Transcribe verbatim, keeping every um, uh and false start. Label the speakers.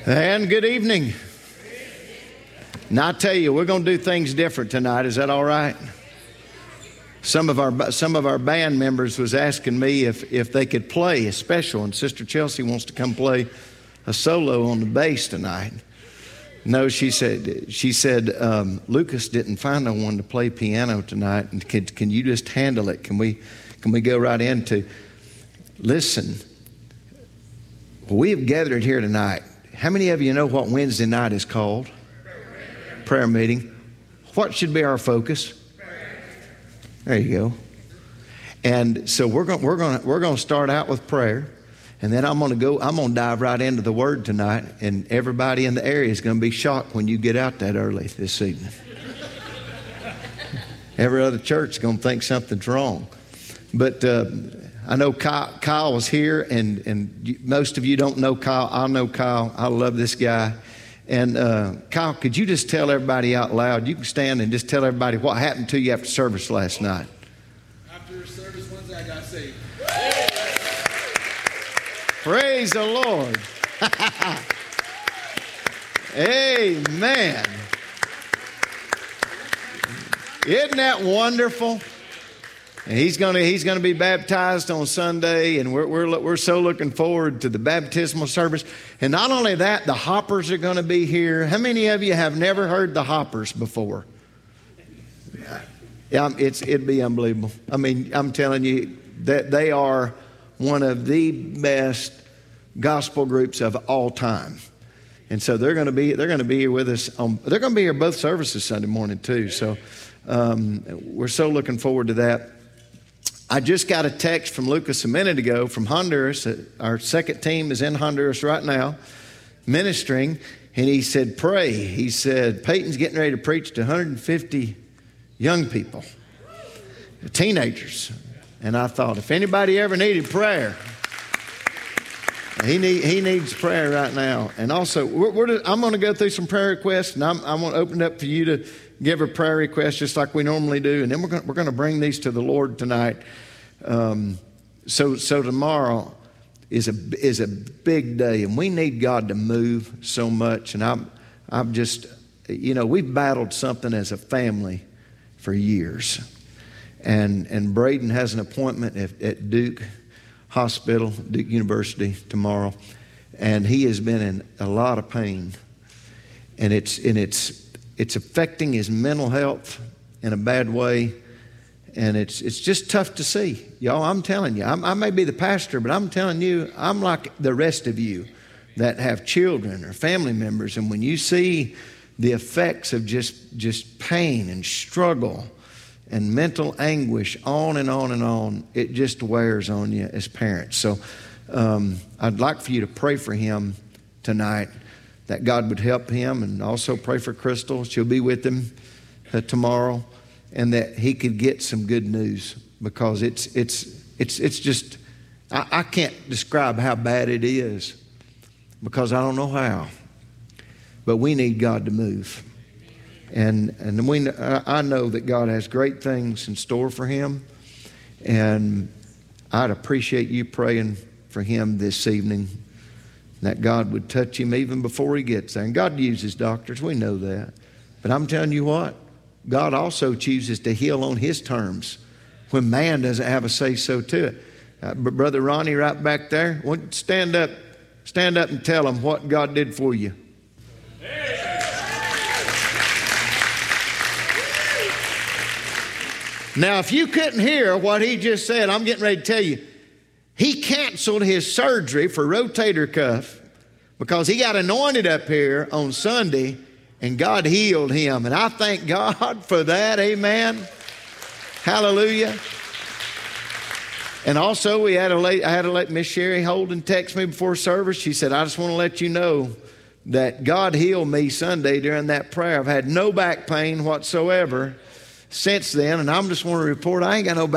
Speaker 1: And good evening. Now I tell you, we're going to do things different tonight. Is that all right? Some of our some of our band members was asking me if if they could play a special, and Sister Chelsea wants to come play a solo on the bass tonight. No, she said she said um, Lucas didn't find no one to play piano tonight, and can can you just handle it? Can we can we go right into? Listen, we have gathered here tonight. How many of you know what Wednesday night is called? Prayer meeting. What should be our focus? There you go. And so we're going we're going we're going to start out with prayer, and then I'm going to go I'm going to dive right into the Word tonight, and everybody in the area is going to be shocked when you get out that early this evening. Every other church is going to think something's wrong, but. Uh, I know Kyle, Kyle was here, and, and most of you don't know Kyle. I know Kyle. I love this guy. And uh, Kyle, could you just tell everybody out loud? You can stand and just tell everybody what happened to you after service last night.
Speaker 2: After service Wednesday, I got saved.
Speaker 1: Praise the Lord. Amen. Isn't that wonderful? And he's going to he's going to be baptized on Sunday, and we're we're we're so looking forward to the baptismal service. And not only that, the Hoppers are going to be here. How many of you have never heard the Hoppers before? Yeah, it's it'd be unbelievable. I mean, I'm telling you that they are one of the best gospel groups of all time. And so they're going to be they're going to be here with us. On, they're going to be here both services Sunday morning too. So um, we're so looking forward to that. I just got a text from Lucas a minute ago from Honduras. Our second team is in Honduras right now, ministering. And he said, pray. He said, Peyton's getting ready to preach to one hundred fifty young people, teenagers. And I thought, if anybody ever needed prayer, he need, he needs prayer right now. And also, we're, we're, I'm going to go through some prayer requests, and I'm, I'm going to open it up for you to give a prayer request just like we normally do. And then we're going, we're going to bring these to the Lord tonight. Um, so so tomorrow is a is a big day, and we need God to move so much. And I'm I'm just, you know, we've battled something as a family for years. And and Braden has an appointment at, at Duke Hospital, Duke University tomorrow, and he has been in a lot of pain, and it's and it's it's affecting his mental health in a bad way, and it's it's just tough to see, y'all. I'm telling you, I'm, I may be the pastor, but I'm telling you, I'm like the rest of you that have children or family members, and when you see the effects of just just pain and struggle and mental anguish on and on and on, it just wears on you as parents. So um, I'd like for you to pray for him tonight, that God would help him, and also pray for Crystal. She'll be with him uh, tomorrow, and that he could get some good news, because it's it's it's it's just I, I can't describe how bad it is, because I don't know how, but we need God to move. And and we, I know that God has great things in store for him, and I'd appreciate you praying for him this evening, that God would touch him even before he gets there. And God uses doctors, we know that. But I'm telling you what, God also chooses to heal on his terms when man doesn't have a say-so to it. Uh, Brother Ronnie right back there, stand up, stand up and tell him what God did for you. Now, if you couldn't hear what he just said, I'm getting ready to tell you. He canceled his surgery for rotator cuff because he got anointed up here on Sunday, and God healed him. And I thank God for that. Amen. Hallelujah. And also, we had a late, I had to let Miss Sherry Holden text me before service. She said, I just want to let you know that God healed me Sunday during that prayer. I've had no back pain whatsoever since then, and I'm just want to report I ain't got no back